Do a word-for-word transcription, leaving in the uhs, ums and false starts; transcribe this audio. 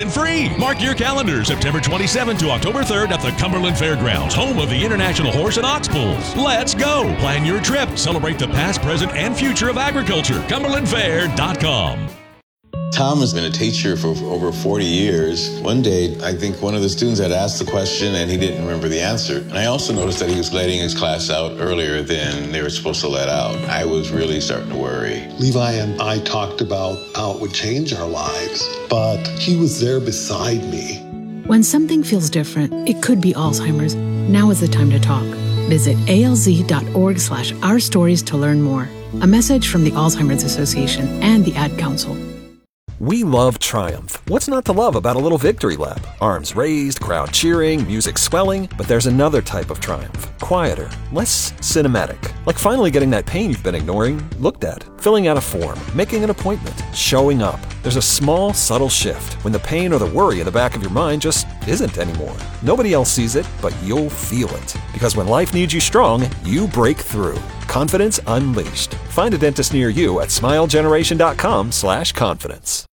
free. Mark your calendar, September twenty-seventh to October third at the Cumberland Fairgrounds, home of the International Horse and Ox Bulls. Let's go. Plan your trip. Celebrate the past, present, and future of agriculture. Cumberland Fair dot com. Tom has been a teacher for over forty years. One day, I think one of the students had asked the question and he didn't remember the answer. And I also noticed that he was letting his class out earlier than they were supposed to let out. I was really starting to worry. Levi and I talked about how it would change our lives, but he was there beside me. When something feels different, it could be Alzheimer's. Now is the time to talk. Visit alz.org slash our stories to learn more. A message from the Alzheimer's Association and the Ad Council. We love Triumph. What's not to love about a little victory lap? Arms raised, crowd cheering, music swelling. But there's another type of triumph. Quieter, less cinematic. Like finally getting that pain you've been ignoring looked at. Filling out a form, making an appointment, showing up. There's a small, subtle shift when the pain or the worry in the back of your mind just isn't anymore. Nobody else sees it, but you'll feel it. Because when life needs you strong, you break through. Confidence Unleashed. Find a dentist near you at smilegeneration.com slash confidence.